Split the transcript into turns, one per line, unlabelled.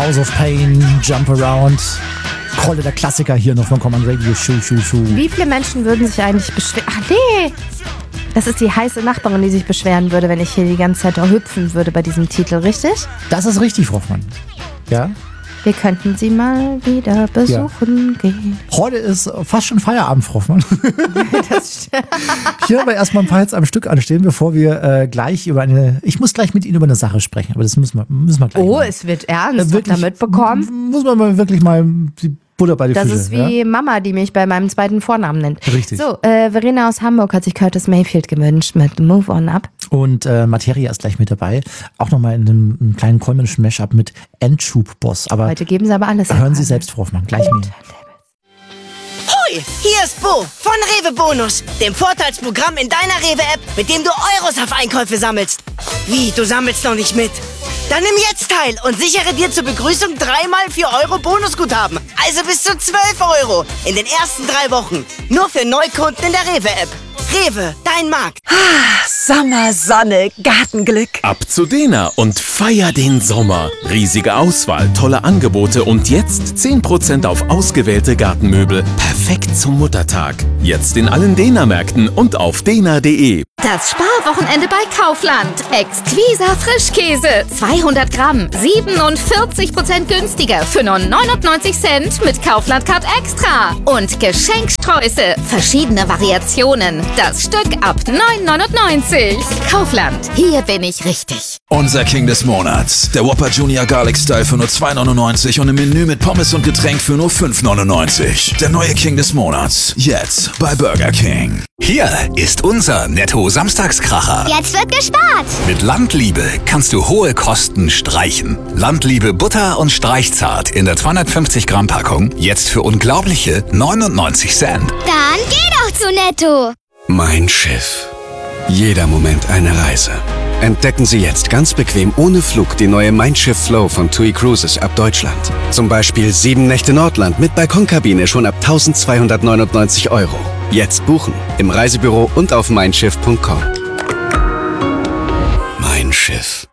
House of Pain, Jump Around. Rolle der Klassiker hier noch von Common Radio. Schuh.
Wie viele Menschen würden sich eigentlich beschweren? Ach nee! Das ist die heiße Nachbarin, die sich beschweren würde, wenn ich hier die ganze Zeit hüpfen würde bei diesem Titel, richtig?
Das ist richtig, Frau Hoffmann. Ja?
Wir könnten sie mal wieder besuchen gehen.
Heute ist fast schon Feierabend, Frau Hoffmann.
Das
Hier aber erstmal ein paar jetzt am Stück anstehen, bevor wir gleich ich muss gleich mit Ihnen über eine Sache sprechen, aber das müssen wir gleich
Oh,
machen.
es wird ernst. Habt ihr mitbekommen?
Muss man mal wirklich mal die Butter bei die Fische.
Das ist wie Mama, die mich bei meinem zweiten Vornamen nennt.
Richtig.
So, Verena aus Hamburg hat sich Curtis Mayfield gewünscht mit Move On Up.
Und Materia ist gleich mit dabei. Auch nochmal in einem kleinen komischen Mashup mit Endschub-Boss. Aber
heute geben sie aber alles.
Hören Sie selbst, Frau Hoffmann, gleich mehr.
Hoi, hier ist Bo von Rewe Bonus, dem Vorteilsprogramm in deiner Rewe-App, mit dem du Euros auf Einkäufe sammelst. Wie, du sammelst noch nicht mit? Dann nimm jetzt teil und sichere dir zur Begrüßung 3x 4 Euro Bonusguthaben. Also bis zu 12 Euro in den ersten 3 Wochen. Nur für Neukunden in der Rewe-App. Rewe, dein Markt.
Sommer, Sonne, Gartenglück.
Ab zu Dena und feier den Sommer. Riesige Auswahl, tolle Angebote und jetzt 10% auf ausgewählte Gartenmöbel. Perfekt zum Muttertag. Jetzt in allen Dena-Märkten und auf dena.de.
Das Sparwochenende bei Kaufland. Exquisa Frischkäse. 200 Gramm. 47% günstiger für nur 99 Cent mit Kaufland Card Extra. Und Geschenksträuße. Verschiedene Variationen. Das Stück ab 9,99. Kaufland. Hier bin ich richtig.
Unser King des Monats. Der Whopper Junior Garlic Style für nur 2,99 und im Menü mit Pommes und Getränk für nur 5,99. Der neue King des Monats. Jetzt bei Burger King.
Hier ist unser Netto-Samstagskracher.
Jetzt wird gespart.
Mit Landliebe kannst du hohe Kosten streichen. Landliebe Butter und Streichzart in der 250 Gramm Packung. Jetzt für unglaubliche 99 Cent.
Dann geh doch zu Netto.
Mein Schiff. Jeder Moment eine Reise. Entdecken Sie jetzt ganz bequem ohne Flug die neue Mein Schiff Flow von TUI Cruises ab Deutschland. Zum Beispiel 7 Nächte Nordland mit Balkonkabine schon ab 1.299 €. Jetzt buchen im Reisebüro und auf meinschiff.com. Mein Schiff.